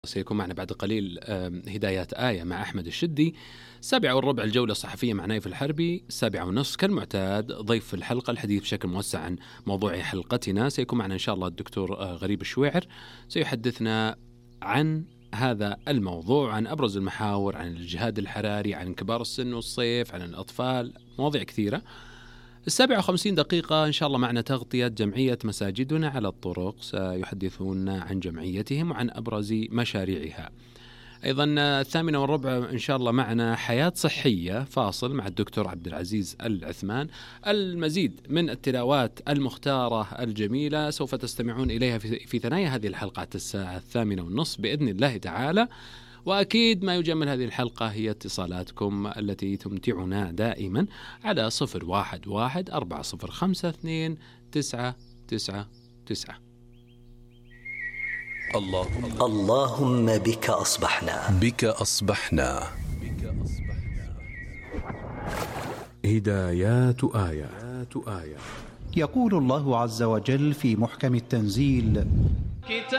سيكون معنا بعد قليل هدايات آية مع أحمد الشدي. 7:15 الجولة الصحفية مع نايف الحربي. 7:30 كالمعتاد ضيف الحلقة الحديث بشكل موسع عن موضوع حلقتنا. سيكون معنا إن شاء الله الدكتور غريب الشويعر، سيحدثنا عن هذا الموضوع، عن أبرز المحاور، عن الجهاد الحراري، عن كبار السن والصيف، عن الأطفال، مواضيع كثيرة. 57 إن شاء الله معنا تغطية جمعية مساجدنا على الطرق، سيحدثون عن جمعيتهم وعن أبرز مشاريعها. أيضا 8:15 إن شاء الله معنا حياة صحية، فاصل مع الدكتور عبد العزيز العثمان. المزيد من التلاوات المختارة الجميلة سوف تستمعون إليها في ثنايا هذه الحلقات الساعة 8:30 بإذن الله تعالى. وأكيد ما يجمل هذه الحلقة هي اتصالاتكم التي تمتعنا دائما على 011-405-2999. اللهم بك أصبحنا هدايات آية. يقول الله عز وجل في محكم التنزيل: